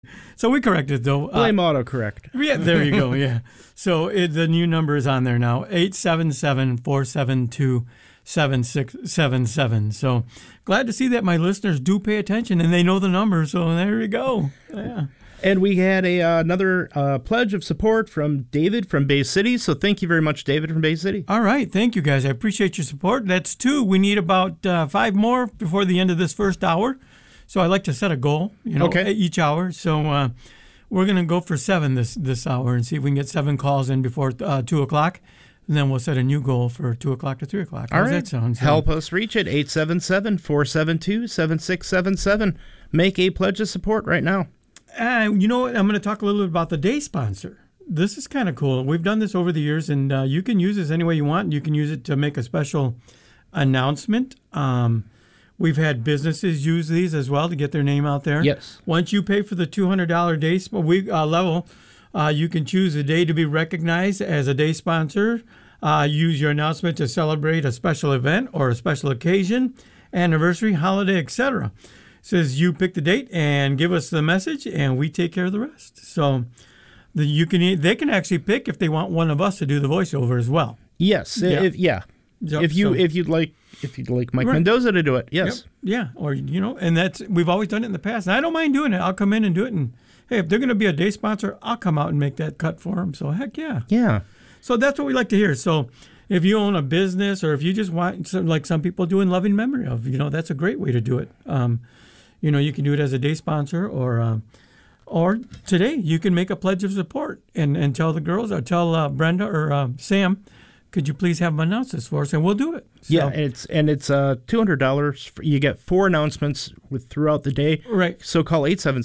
So we corrected though. Blame autocorrect. Yeah, there you go. Yeah. So the new number is on there now, 877-472-7677. So glad to see that my listeners do pay attention and they know the number. So there you go. Yeah. And we had another pledge of support from David from Bay City. So thank you very much, David from Bay City. All right. Thank you, guys. I appreciate your support. That's 2. We need about 5 more before the end of this first hour. So I like to set a goal, each hour. So we're going to go for 7 this hour and see if we can get 7 calls in before 2 o'clock. And then we'll set a new goal for 2 o'clock to 3 o'clock. How does that sound? Help us reach it, 877-472-7677. Make a pledge of support right now. You know what? I'm going to talk a little bit about the day sponsor. This is kind of cool. We've done this over the years, and you can use this any way you want. You can use it to make a special announcement. We've had businesses use these as well to get their name out there. Yes. Once you pay for the $200 day level, you can choose a day to be recognized as a day sponsor. Use your announcement to celebrate a special event or a special occasion, anniversary, holiday, etc. Says you pick the date and give us the message, and we take care of the rest. So they can actually pick if they want one of us to do the voiceover as well. Yes. Yeah. If you'd like Mike Mendoza to do it, yes. Yep. Yeah. Or and we've always done it in the past. And I don't mind doing it. I'll come in and do it. And hey, if they're going to be a day sponsor, I'll come out and make that cut for them. So heck yeah. Yeah. So that's what we like to hear. So if you own a business, or if you just want, like some people do in loving memory of, that's a great way to do it. You can do it as a day sponsor, or today you can make a pledge of support and tell the girls, or tell Brenda or Sam, could you please have them announce this for us, and we'll do it. So, yeah, it's $200. You get 4 announcements throughout the day. Right. So call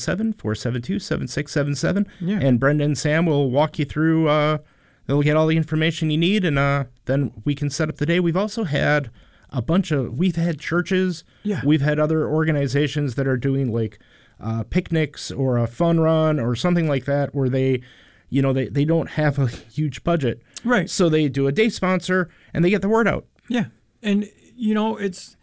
877-472-7677, and Brenda and Sam will walk you through. They'll get all the information you need, and then we can set up the day. We've also had we've had churches. Yeah. We've had other organizations that are doing like picnics or a fun run or something like that, where they don't have a huge budget. Right. So they do a day sponsor and they get the word out. Yeah. And, it's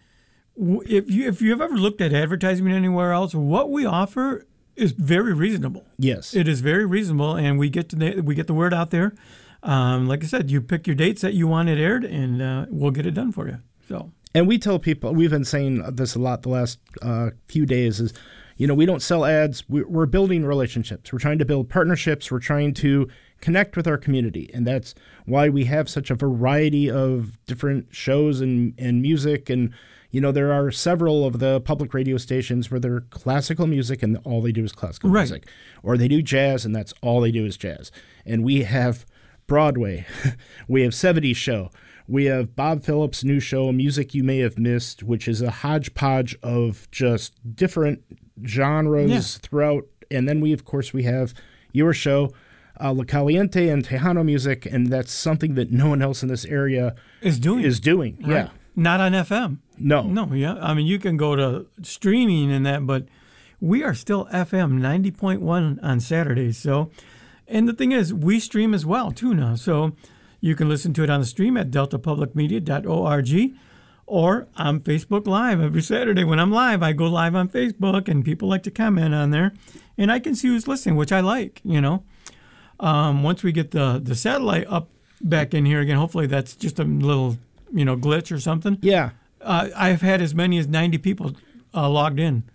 if you've ever looked at advertising anywhere else, what we offer is very reasonable. Yes. It is very reasonable, and we get the word out there. Like I said, you pick your dates that you want it aired, and we'll get it done for you. So. And we tell people, we've been saying this a lot the last few days, is, we don't sell ads. We're building relationships. We're trying to build partnerships. We're trying to connect with our community. And that's why we have such a variety of different shows and music. And, there are several of the public radio stations where they're classical music and all they do is classical music. Or they do jazz and that's all they do is jazz. And we have Broadway. We have 70s show. We have Bob Phillips' new show, Music You May Have Missed, which is a hodgepodge of just different genres throughout. And then we have your show, La Caliente and Tejano music, and that's something that no one else in this area is doing. Right. Yeah. Not on FM. No. Yeah. I mean, you can go to streaming and that, but we are still FM 90.1 on Saturdays. So, and the thing is, we stream as well, too, now. So you can listen to it on the stream at deltapublicmedia.org, or on Facebook Live every Saturday. When I'm live, I go live on Facebook, and people like to comment on there. And I can see who's listening, which I like, Once we get the satellite up back in here again, hopefully that's just a little, glitch or something. Yeah. I've had as many as 90 people logged in.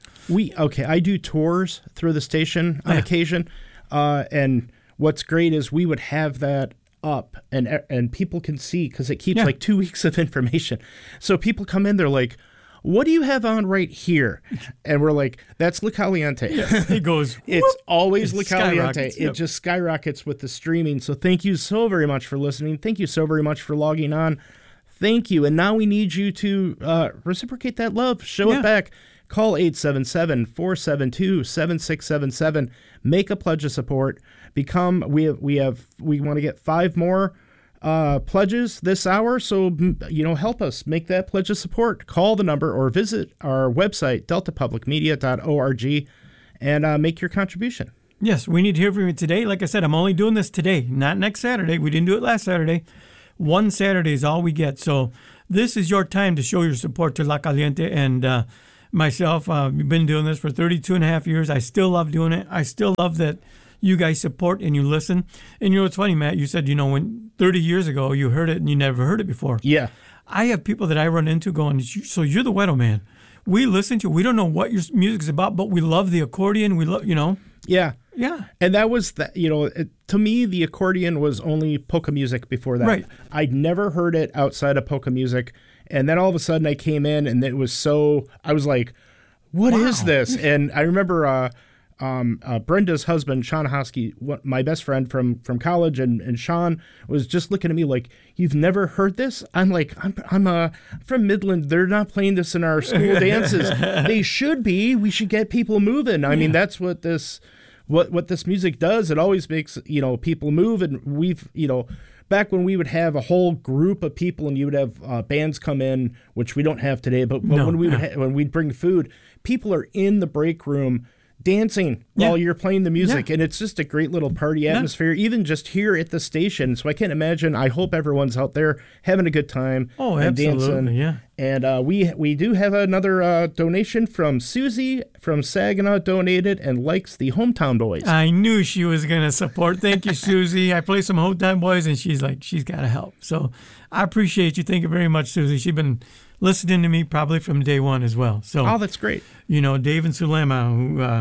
I do tours through the station on occasion. And what's great is we would have that up and people can see, because it keeps like 2 weeks of information. So people come in, they're like, what do you have on right here? And we're like, that's La Caliente. Yes, it goes. It's always La Caliente. Yep. It just skyrockets with the streaming. So thank you so very much for listening. Thank you so very much for logging on. Thank you. And now we need you to reciprocate that love. Show it back. Call 877-472-7677. Make a pledge of support. We want to get 5 more pledges this hour. So, help us make that pledge of support. Call the number or visit our website, deltapublicmedia.org, and make your contribution. Yes, we need to hear from you today. Like I said, I'm only doing this today, not next Saturday. We didn't do it last Saturday. One Saturday is all we get. So this is your time to show your support to La Caliente and myself, we've been doing this for 32 and a half years. I still love doing it. I still love that you guys support and you listen. And you know, it's funny, Matt, you said, when 30 years ago you heard it and you never heard it before. Yeah. I have people that I run into going, so you're the Weddle Man. We listen to you. We don't know what your music is about, but we love the accordion. We love, Yeah. Yeah. And that was that, to me, the accordion was only polka music before that. Right. I'd never heard it outside of polka music. And then all of a sudden I came in and I was like, what is this? And I remember Brenda's husband, Sean Hosky, my best friend from college, and Sean was just looking at me like, you've never heard this? I'm like, I'm from Midland. They're not playing this in our school dances. They should be. We should get people moving. I mean, that's what this music does. It always makes, people move. And we've, back when we would have a whole group of people and you would have bands come in, which we don't have today, but when we'd bring food, people are in the break room dancing while you're playing the music. And it's just a great little party atmosphere, even just here at the station. So I can't imagine. I hope everyone's out there having a good time and dancing. Yeah. And we do have another donation from Susie from Saginaw, donated and likes the Hometown Boys. I knew she was going to support. Thank you, Susie. I play some Hometown Boys, and she's like, she's got to help. So I appreciate you. Thank you very much, Susie. She's been listening to me probably from day one as well. So that's great. Dave and Sulema,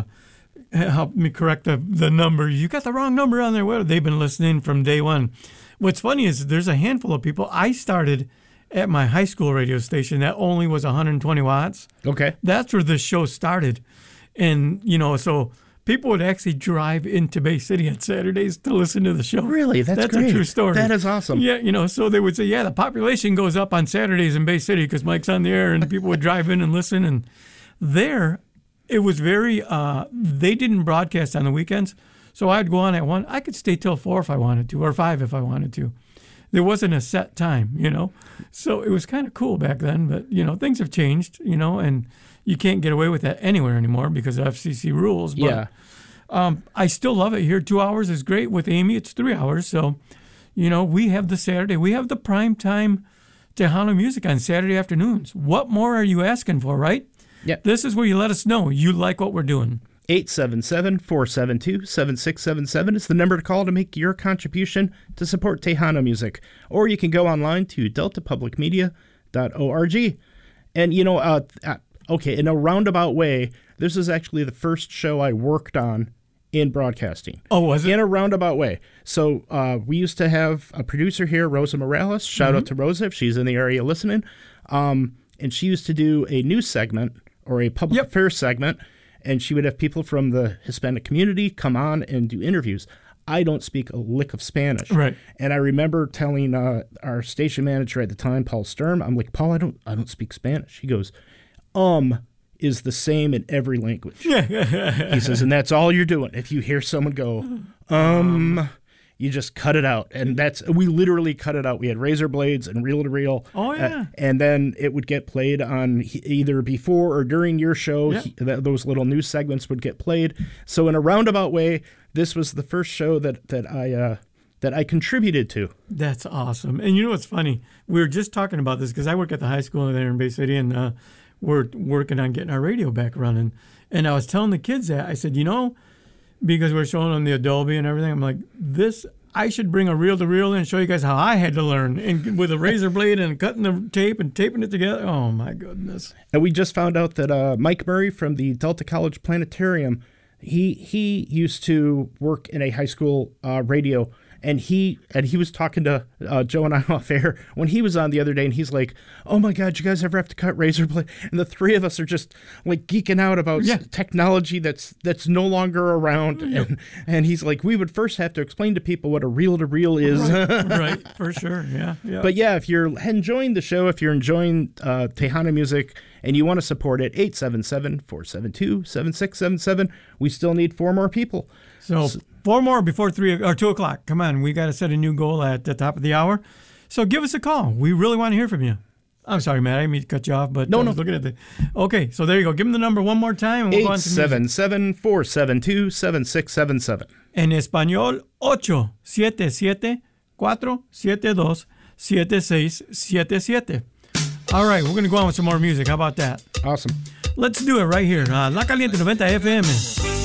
who helped me correct the number. You got the wrong number on there. Well, they've been listening from day one. What's funny is there's a handful of people. I started at my high school radio station that only was 120 watts. Okay. That's where the show started. And, so people would actually drive into Bay City on Saturdays to listen to the show. Really? That's great. A true story. That is awesome. Yeah, so they would say, the population goes up on Saturdays in Bay City because Mike's on the air, and people would drive in and listen. And there, it was very, they didn't broadcast on the weekends. So I'd go on at 1. I could stay till 4 if I wanted to, or 5 if I wanted to. There wasn't a set time, So it was kind of cool back then. But, things have changed, and you can't get away with that anywhere anymore because of FCC rules. But, I still love it here. 2 hours is great. With Amy, it's 3 hours. So, we have the Saturday. We have the prime time Tejano music on Saturday afternoons. What more are you asking for, right? Yeah. This is where you let us know you like what we're doing. 877-472-7677 is the number to call to make your contribution to support Tejano music. Or you can go online to deltapublicmedia.org. And, in a roundabout way, this is actually the first show I worked on in broadcasting. Oh, was it? In a roundabout way. So we used to have a producer here, Rosa Morales. Shout out to Rosa if she's in the area listening. And she used to do a news segment or a public affairs segment. And she would have people from the Hispanic community come on and do interviews. I don't speak a lick of Spanish. Right. And I remember telling our station manager at the time, Paul Sturm, I'm like, Paul, I don't speak Spanish. He goes, is the same in every language. He says, and that's all you're doing. If you hear someone go, you just cut it out. And we literally cut it out. We had razor blades and reel-to-reel. Oh, yeah. And then it would get played on either before or during your show. Yeah. Those little news segments would get played. So in a roundabout way, this was the first show that I contributed to. That's awesome. And what's funny? We were just talking about this because I work at the high school there in Bay City, and we're working on getting our radio back running. And I was telling the kids that. I said, because we're showing them the Adobe and everything, I'm like, I should bring a reel-to-reel in and show you guys how I had to learn with a razor blade and cutting the tape and taping it together. Oh, my goodness. And we just found out that Mike Murray from the Delta College Planetarium, he used to work in a high school radio. And he was talking to Joe and I off air when he was on the other day, and he's like, "Oh my God, you guys ever have to cut razor blade?" And the three of us are just like geeking out about technology that's no longer around. And he's like, "We would first have to explain to people what a reel-to-reel is." Right, for sure, yeah. But if you're enjoying the show, if you're enjoying Tejano music and you want to support it, 877-472-7677. We still need 4 more people. So 4 more before 3 or 2 o'clock. Come on, we got to set a new goal at the top of the hour. So give us a call. We really want to hear from you. I'm sorry, Matt. I didn't mean to cut you off, but I was looking at the. Okay, so there you go. Give them the number one more time. And we'll 877-472-7677. En español, 877-472-7677. All right, we're going to go on with some more music. How about that? Awesome. Let's do it right here. La Caliente 90 FM.